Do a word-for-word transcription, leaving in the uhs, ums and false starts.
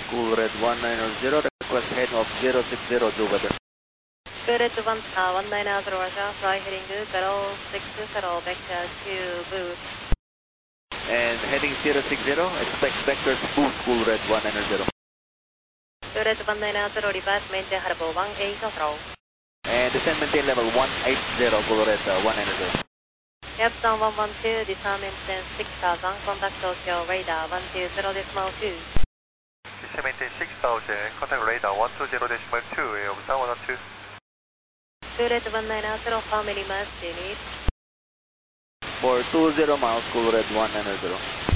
Cool Red one nine zero, request heading of zero six zero, do weather. Cool Red one, uh, one nine zero, Roger, fly heading zero six zero, vector to boost. And heading zero six zero, expect vectors boost, Cool Red one nine zero. Cool Red one nine zero, reverse maintain harbour one eight zero. And descend maintain level one eight zero, Cool Red uh, one nine zero. Captain one one two, disarm maintain six thousand, contact Tokyo radar one two zero decimal two. Descend maintain six thousand, contact radar one two zero decimal two, observe one two. Cool Red one nine zero, how many miles do you need? For two zero miles, Cool Red one nine zero.